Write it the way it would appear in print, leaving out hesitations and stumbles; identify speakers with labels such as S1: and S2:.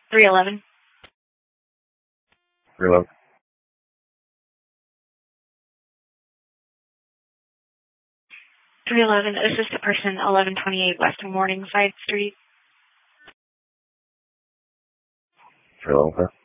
S1: 311.
S2: 311.
S1: 311, assist a person 1128 West Morningside Street.
S2: 311, sir.